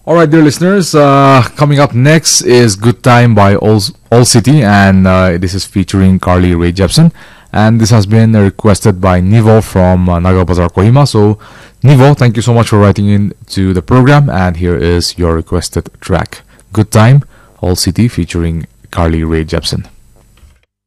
All right, dear listeners, coming up next is Good Time by All City, and this is featuring Carly Rae Jepsen. And this has been requested by Nivo from Naga Bazar, Kohima. So, Nivo, thank you so much for writing in to the program, and here is your requested track, Good Time, All City, featuring Carly Rae Jepsen.